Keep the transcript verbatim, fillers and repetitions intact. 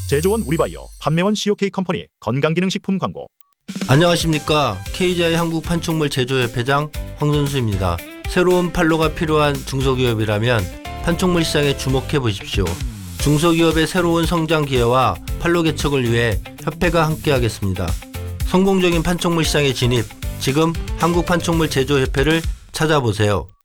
제조원 우리바이오, 판매원 씨오케이 컴퍼니 건강기능식품 광고. 안녕하십니까. 케이지아이 한국판촉물 제조협회장 황선수입니다. 새로운 판로가 필요한 중소기업이라면 판촉물 시장에 주목해 보십시오. 중소기업의 새로운 성장 기회와 판로 개척을 위해 협회가 함께하겠습니다. 성공적인 판촉물 시장에 진입, 지금 한국판촉물 제조협회를 찾아보세요.